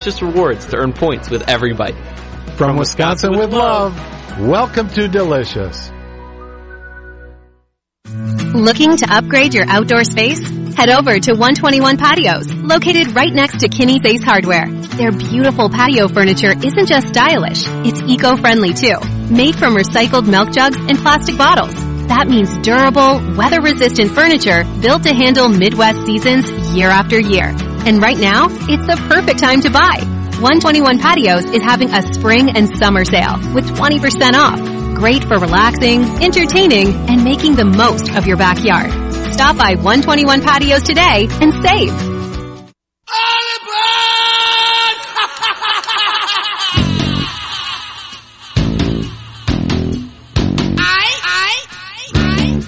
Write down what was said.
just rewards to earn points with every bite. From Wisconsin with love, welcome to Delicious. Looking to upgrade your outdoor space? Head over to 121 Patios, located right next to Kinney's Ace Hardware. Their beautiful patio furniture isn't just stylish, it's eco-friendly too. Made from recycled milk jugs and plastic bottles. That means durable, weather-resistant furniture built to handle Midwest seasons year after year. And right now, it's the perfect time to buy. 121 Patios is having a spring and summer sale with 20% off. Great for relaxing, entertaining, and making the most of your backyard. Stop by 121 Patios today and save.